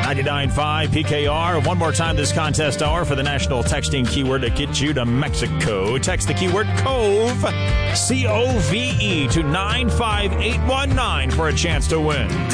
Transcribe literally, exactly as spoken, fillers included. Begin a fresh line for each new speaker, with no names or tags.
ninety-nine point five P K R. One more time this contest hour for the national texting keyword to get you to Mexico. Text the keyword COVE, C O V E, to nine five eight one nine for a chance to win.